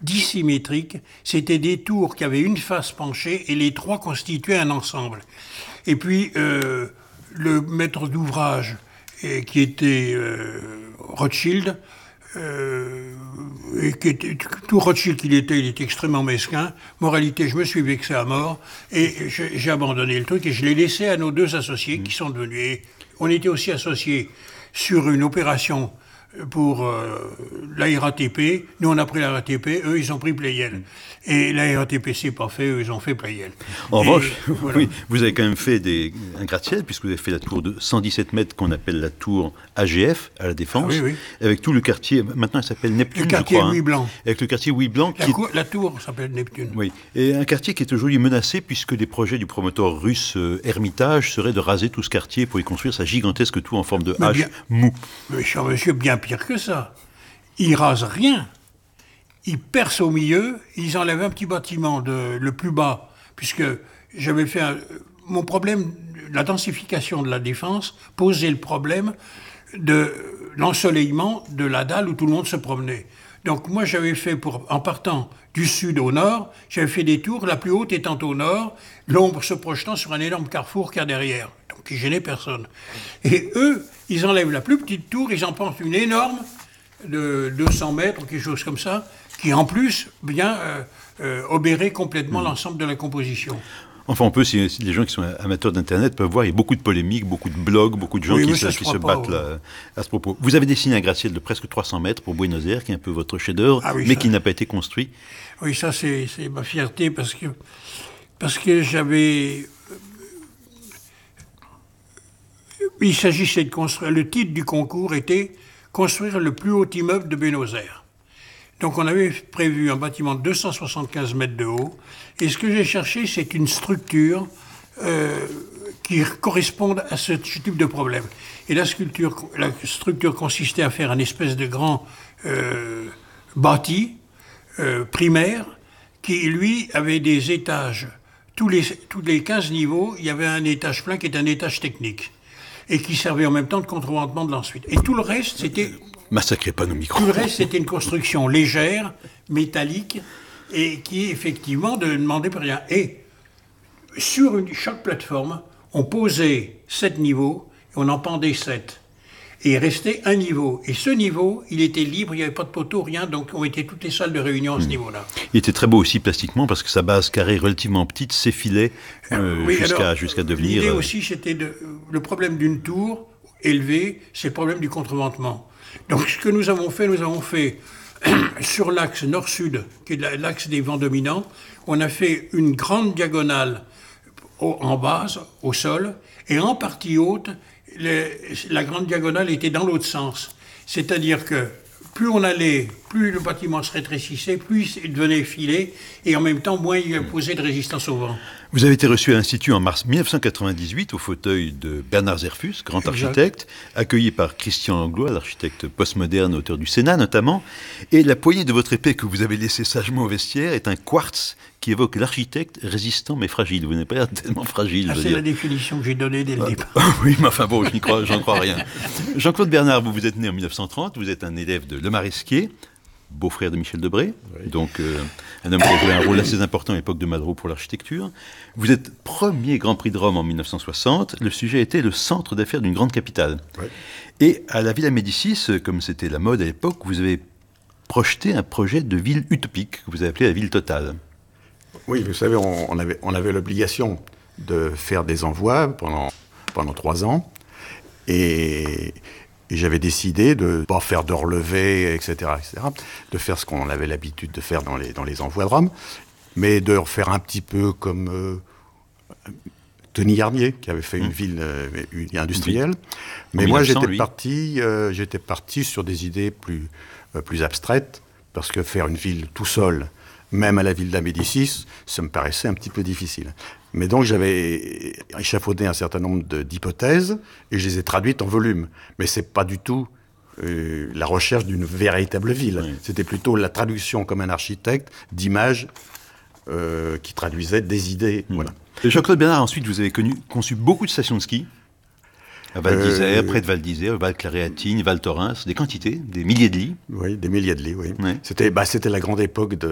dissymétriques. C'était des tours qui avaient une face penchée et les trois constituaient un ensemble. Et puis, le maître d'ouvrage, qui était Rothschild, et tout Rothschild qu'il était, il était extrêmement mesquin. Moralité, je me suis vexé à mort et j'ai abandonné le truc et je l'ai laissé à nos deux associés qui sont devenus. Et on était aussi associés sur une opération pour la RATP. Nous, on a pris la RATP, eux, ils ont pris Pleyel. Et la RATP, c'est pas fait, eux, ils ont fait Pleyel. En revanche, voilà. Oui, vous avez quand même fait un gratte-ciel, puisque vous avez fait la tour de 117 mètres qu'on appelle la tour AGF, à la Défense, oui, oui. Avec tout le quartier, maintenant elle s'appelle Neptune, le quartier je crois. Louis Blanc. Avec le quartier Louis Blanc. La tour s'appelle Neptune. Oui, et un quartier qui est aujourd'hui menacé, puisque les projets du promoteur russe Hermitage seraient de raser tout ce quartier pour y construire sa gigantesque tour en forme de H mou. Mais cher monsieur, bien pire que ça. Ils rasent rien. Ils percent au milieu, ils enlèvent un petit bâtiment le plus bas, puisque j'avais fait mon problème, la densification de la Défense posait le problème de l'ensoleillement de la dalle où tout le monde se promenait. Donc moi j'avais fait, en partant du sud au nord, j'avais fait des tours, la plus haute étant au nord, l'ombre se projetant sur un énorme carrefour qu'il y a derrière, donc qui gênait personne. Et eux, ils enlèvent la plus petite tour, ils en pensent une énorme, de 200 mètres ou quelque chose comme ça, qui en plus vient obérer complètement l'ensemble de la composition. Enfin, on peut, si les gens qui sont amateurs d'Internet peuvent voir, il y a beaucoup de polémiques, beaucoup de blogs, beaucoup de gens qui se battent là, à ce propos. Vous avez dessiné un gratte-ciel de presque 300 mètres pour Buenos Aires, qui est un peu votre chef-d'œuvre, mais qui n'a pas été construit. Oui, ça c'est ma fierté, parce que j'avais... Il s'agissait de construire... Le titre du concours était « Construire le plus haut immeuble de Buenos Aires ». Donc on avait prévu un bâtiment de 275 mètres de haut, et ce que j'ai cherché, c'est une structure qui corresponde à ce type de problème. Et la structure consistait à faire un espèce de grand bâti primaire, qui lui avait des étages. Tous les 15 niveaux, il y avait un étage plein qui est un étage technique, et qui servait en même temps de contreventement de l'ensuite. Et tout le reste, c'était... Massacrez pas nos micros. Tout le reste, c'était une construction légère, métallique, et qui, effectivement, ne demandait pas rien. Et sur chaque plateforme, on posait 7 niveaux, et on en pendait 7. Et il restait un niveau. Et ce niveau, il était libre, il n'y avait pas de poteau, rien, donc on était toutes les salles de réunion à ce niveau-là. Il était très beau aussi plastiquement, parce que sa base carrée relativement petite s'effilait jusqu'à devenir... L'idée aussi, c'était le problème d'une tour élevée, c'est le problème du contreventement. Donc ce que nous avons fait sur l'axe nord-sud, qui est l'axe des vents dominants, on a fait une grande diagonale en base, au sol, et en partie haute, la grande diagonale était dans l'autre sens. C'est-à-dire que plus on allait, plus le bâtiment se rétrécissait, plus il devenait effilé, et en même temps, moins il posait de résistance au vent. Vous avez été reçu à l'Institut en mars 1998 au fauteuil de Bernard Zerfus, grand architecte, accueilli par Christian Langlois, l'architecte postmoderne, auteur du Sénat notamment. Et la poignée de votre épée que vous avez laissée sagement au vestiaire est un quartz qui évoque l'architecte résistant mais fragile. Vous n'êtes pas tellement fragile. C'est la définition que j'ai donnée dès le départ. Oui, mais enfin bon, j'en crois rien. Jean-Claude Bernard, vous êtes né en 1930, vous êtes un élève de Le Maresquier, beau-frère de Michel Debré, oui. Donc un homme qui a joué un rôle assez important à l'époque de Malraux pour l'architecture. Vous êtes premier Grand Prix de Rome en 1960. Le sujet était le centre d'affaires d'une grande capitale. Oui. Et à la Villa Médicis, comme c'était la mode à l'époque, vous avez projeté un projet de ville utopique que vous avez appelé la ville totale. Oui, vous savez, on avait l'obligation de faire des envois pendant 3 ans. Et j'avais décidé de ne pas faire de relevés, etc., de faire ce qu'on avait l'habitude de faire dans les envois de Rome, mais de refaire un petit peu comme Tony Garnier, qui avait fait une ville industrielle. Mais moi, j'étais parti sur des idées plus abstraites, parce que faire une ville tout seul, même à la Villa Médicis, ça me paraissait un petit peu difficile. Mais donc j'avais échafaudé un certain nombre d'hypothèses et je les ai traduites en volume. Mais c'est pas du tout la recherche d'une véritable ville. Oui. C'était plutôt la traduction comme un architecte d'images qui traduisaient des idées. Voilà. Jean-Claude Bernard, ensuite vous avez conçu beaucoup de stations de ski. À Val d'Isère, près de Val d'Isère, Val Claréatine, Val Thorens, des quantités, des milliers de lits. Oui, des milliers de lits, oui. Ouais. C'était la grande époque